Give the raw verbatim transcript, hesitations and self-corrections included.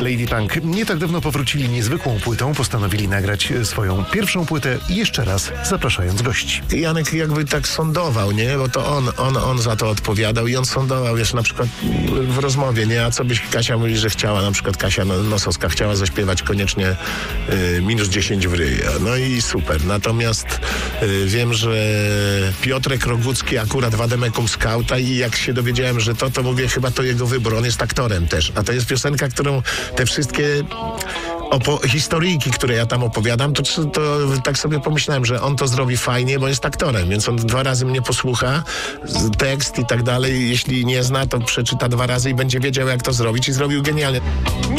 Lady Punk nie tak dawno powrócili niezwykłą płytą, postanowili nagrać swoją pierwszą płytę jeszcze raz zapraszając gości. Janek jakby tak sądował, nie? Bo to on, on, on za to odpowiadał i on sądował, wiesz, na przykład w rozmowie, nie? A co byś Kasia mówi, że chciała, na przykład Kasia Nosowska chciała zaśpiewać koniecznie y, minus dziesięć w ryj. No i super. Natomiast y, wiem, że Piotrek Rogucki akurat w Ademekum Skauta i jak się dowiedziałem, że to, to mówię, chyba to jego wybór. On jest aktorem też. A to jest piosenka, którą te wszystkie opo- historyjki, które ja tam opowiadam, to, to tak sobie pomyślałem, że on to zrobi fajnie, bo jest aktorem, więc on dwa razy mnie posłucha, tekst i tak dalej. Jeśli nie zna, to przeczyta dwa razy i będzie wiedział, jak to zrobić i zrobił genialnie.